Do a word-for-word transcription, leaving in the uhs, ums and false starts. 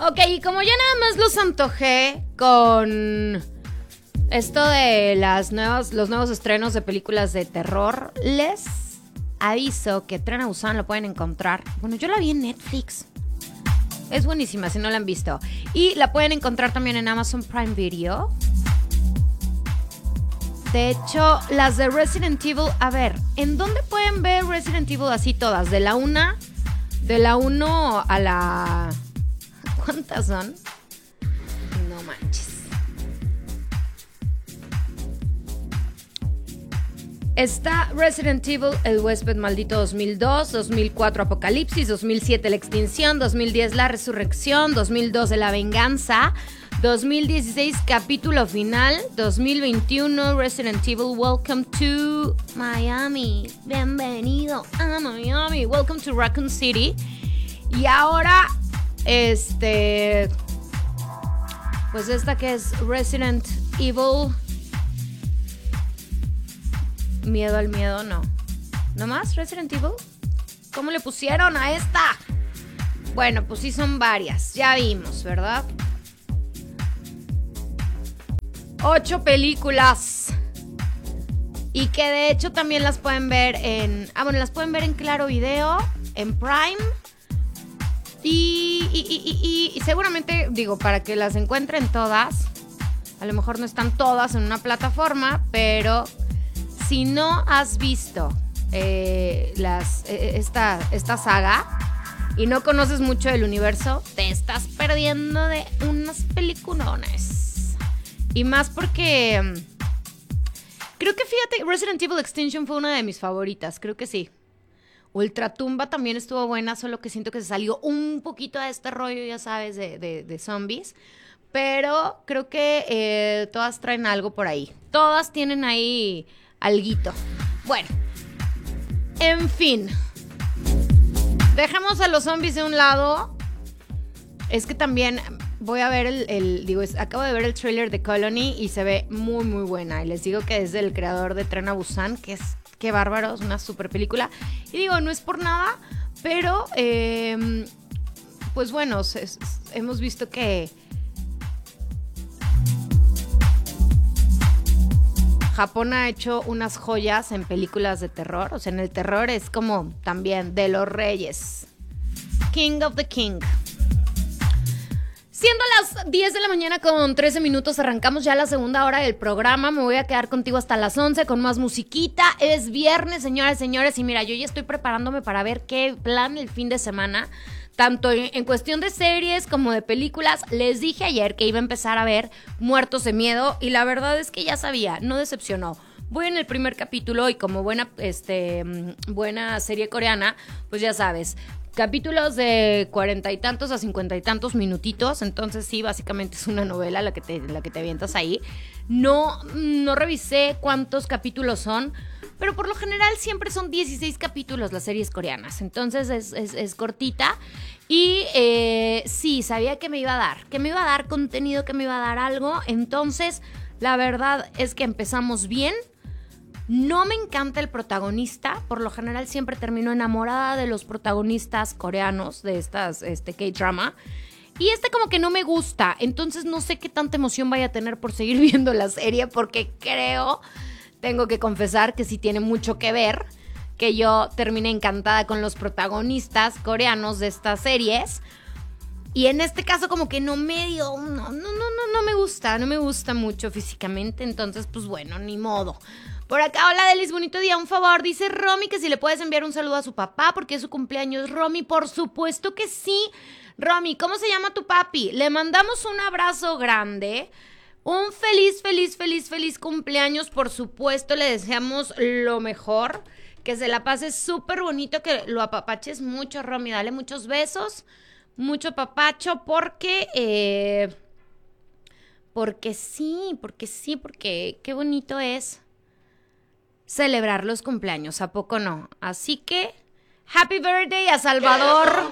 Ok, y como ya nada más los antojé con esto de las nuevas, los nuevos estrenos de películas de terror, les aviso que Tren a Busan lo pueden encontrar. Bueno, yo la vi en Netflix. Es buenísima si no la han visto. Y la pueden encontrar también en Amazon Prime Video. De hecho, las de Resident Evil, a ver, ¿en dónde pueden ver Resident Evil así todas? De la una, de la uno a la... ¿Cuántas son? No manches. Está Resident Evil, El Huésped Maldito dos mil dos, dos mil cuatro Apocalipsis, dos mil siete La Extinción, dos mil diez La Resurrección, dos mil doce La Venganza, dos mil dieciséis Capítulo Final, dos mil veintiuno Resident Evil Welcome to Miami. Bienvenido a Miami. Welcome to Raccoon City. Y ahora, este... pues esta que es Resident Evil... Miedo al miedo, no. ¿No más Resident Evil? ¿Cómo le pusieron a esta? Bueno, pues sí son varias. Ya vimos, ¿verdad? Ocho películas. Y que de hecho también las pueden ver en... Ah, bueno, las pueden ver en Claro Video, en Prime. Y, y, y, y, y seguramente, digo, para que las encuentren todas. A lo mejor no están todas en una plataforma, pero... Si no has visto eh, las, eh, esta, esta saga y no conoces mucho del universo, te estás perdiendo de unas peliculones. Y más porque... Creo que, fíjate, Resident Evil Extinction fue una de mis favoritas, creo que sí. Ultratumba también estuvo buena, solo que siento que se salió un poquito de este rollo, ya sabes, de, de, de zombies. Pero creo que eh, todas traen algo por ahí. Todas tienen ahí... alguito. Bueno, en fin. Dejemos a los zombies de un lado. Es que también voy a ver el, el digo, es, acabo de ver el tráiler de Colony y se ve muy, muy buena. Y les digo que es del creador de Tren a Busan, que es, qué bárbaro, es una super película. Y digo, no es por nada, pero, eh, pues bueno, es, hemos visto que Japón ha hecho unas joyas en películas de terror. O sea, en el terror es como también de los reyes. King of the King. Siendo las diez de la mañana con trece minutos, arrancamos ya la segunda hora del programa. Me voy a quedar contigo hasta las once con más musiquita. Es viernes, señoras y señores. Y mira, yo ya estoy preparándome para ver qué plan el fin de semana. Tanto en cuestión de series como de películas. Les dije ayer que iba a empezar a ver Muertos de Miedo y la verdad es que ya sabía, no decepcionó. Voy en el primer capítulo y como buena, este, buena serie coreana, pues ya sabes, capítulos de cuarenta y tantos a cincuenta y tantos minutitos, entonces sí, básicamente es una novela la que te, la que te avientas ahí. No, no revisé cuántos capítulos son, pero por lo general siempre son dieciséis capítulos las series coreanas, entonces es, es, es cortita. Y eh, sí, sabía que me iba a dar, que me iba a dar contenido, que me iba a dar algo, entonces la verdad es que empezamos bien. No me encanta el protagonista, por lo general siempre termino enamorada de los protagonistas coreanos de estas este, K-drama. Y este como que no me gusta, entonces no sé qué tanta emoción vaya a tener por seguir viendo la serie, porque creo, tengo que confesar que sí tiene mucho que ver, que yo terminé encantada con los protagonistas coreanos de estas series. Y en este caso como que no medio, no, no, no, no, no me gusta, no me gusta mucho físicamente, entonces pues bueno, ni modo. Por acá, hola Delis, bonito día, un favor, dice Romy que si le puedes enviar un saludo a su papá porque es su cumpleaños. Romy, por supuesto que sí. Romy, ¿cómo se llama tu papi? Le mandamos un abrazo grande, un feliz, feliz, feliz, feliz cumpleaños, por supuesto, le deseamos lo mejor, que se la pase súper bonito, que lo apapaches mucho, Romy, dale muchos besos, mucho papacho, porque, eh, porque sí, porque sí, porque qué bonito es celebrar los cumpleaños, ¿a poco no? Así que, happy birthday a Salvador.